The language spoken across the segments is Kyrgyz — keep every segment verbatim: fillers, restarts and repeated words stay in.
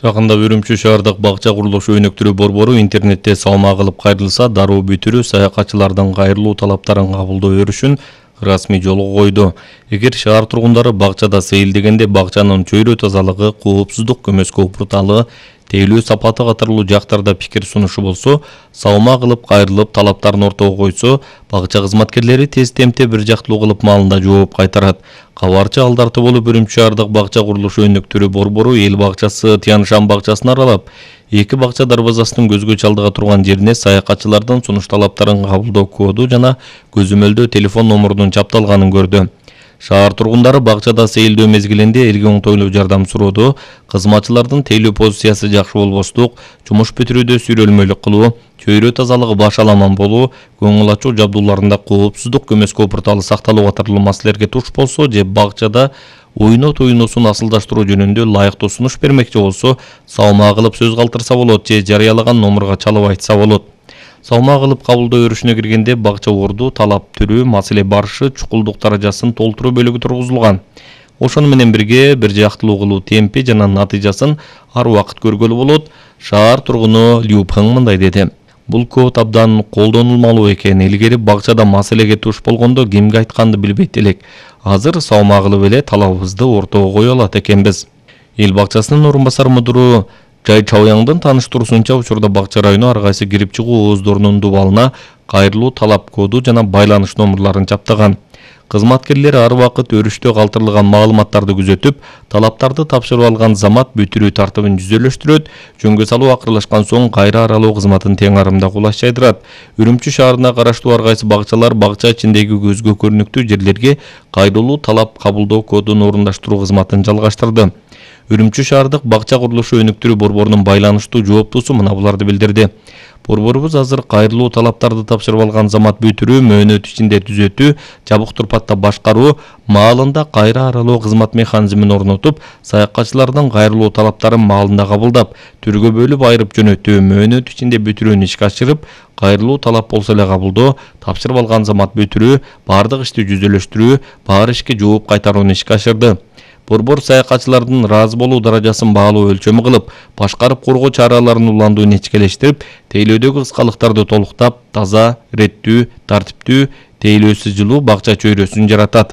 Жакында Үрүмчү шаардык бакча курулушу өнөктүрүү борбору интернетте салма кылып кайрылса, дароо бүтүрүү саякатчылардын кайрылуу талаптарын кабылдоо өрүшүн расмий жолго койду. Эгер шаар тургундары бакчада сейилдегенде бакчанын чөйрө тазалыгы, коопсуздук көмөскө упурталы, тейлөө сапаты катарлуу жактарда пикир сунушу болсо, салма кылып кайрылып талаптарын ортого койсо, бакча кызматкерлери тез темпте бир жактылуу кылып маалында жооп кайтарат. Кабарчы алдарты болуп Үрүмчү шаардык бакча курулушу өнөктүрүү борбору эл бакчасы Тяншан бакчасын аралап, эки бакча дарбазасынын көзгө чалдыга турган жерине саякатчылардын сунуш талаптарын кабылдоо коду жана көзөмөлдөө телефон номурунун чапталганын көрдү. Шаар тургундары бакчада сейилдөө мезгилинде элге оңтойлуу жардам сурооду, кызматчылардын тейлөө позициясы жакшы болбостук, жумуш бүтүрүүдө сүрөлмөлүк кылуу, чөйрө тазалыгы башаламан болуу, көңүл ачуу жабдууларында коопсуздук көмөскө упурталы сакталуу катарлуу маселелерге туш болсо же бакчада ойнот оюнусун асылдаштыруу жөнүндө ылайыктуу сунуш бермекчи болсо, салма кылып сөз калтырса болот же жарыялаган номурга чалып айтса болот. Салма кылып кабылдоо өрүшүнө киргенде бакча орду, талап түрү, маселе барышы, чукулдук даражасын толтуруу бөлүгү тургузулган. Ошону менен бирге бир жактылуу кылуу темпи жана натыйжасын ар убакыт көргөлү болот. Шаар тургуну Лю Пeng мындай деди. Бул код абдан колдонулмалуу экен. Илгери бакчада маселеге туш болгондо кимге айтканды билбейт элек. Азыр салма кылып эле талабыбызды ортого кое алат экенбиз. Эл бакчасынын орун басар мудуру Жай Чаояңдын тааныштыруусунча, учурда бакча району ар кайсы кирип чыгуу ооздорунун дубалына кайрылуу талап коду жана байланыш номурларын чаптаган. Кызматкерлер ар убакыт өрүштө калтырылган маалыматтарды күзөтүп, талаптарды тапшырып алган замат бүтүрүү тартыбын жүзөлөштүрөт, жөнгө салуу акырлашкан соң кайра аралоо кызматын тең арымда кулаш жайдырат. Үрүмчү шаарына караштуу ар кайсы бакчалар бакча ичиндеги көзгө көрүнүктүү жерлерге кайрылуу талап кабылдоо кодун орундаштыруу кызматын жалгаштырды. Үрүмчү шаардык бакча курулушу өнөктүрүү борборунун байланыштуу жооптуусу мына буларды билдирди. Борборубуз азыр кайрылуу талаптарды тапшырып алган замат бүтүрүү, мөөнөт ичинде түзөтүү, жабык турпатта башкаруу, маалында кайра аралоо кызмат механизмин орнотуп, саякатчылардын кайрылуу талаптарын маалында кабылдап, түргө бөлүп айырып жөнөтүү, мөөнөт ичинде бүтүрүүнү ишке ашырып, кайрылуу талап болсо эле кабылдоо, тапшырып алган замат бүтүрүү, баардык ишти жүзөлөштүрүү, баары ишке жооп кайтарууну ишке ашырды. Борбор саякатчылардын ыраазы болуу даражасын баалуу өлчөмү кылып, башкарып коргоо чараларын уландууну ичкелештирип, тейлөөдөгү кыскалыктарды толуктап, таза, иреттүү, тартиптүү, тейлөөсүз жылуу бакча чөйрөсүн жаратат.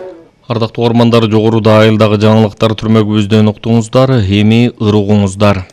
Ардактуу угармандар, жогоруда айылдагы жаңылыктар түрмөгүбүздөн уктуңуздар, эми ыр угуңуздар.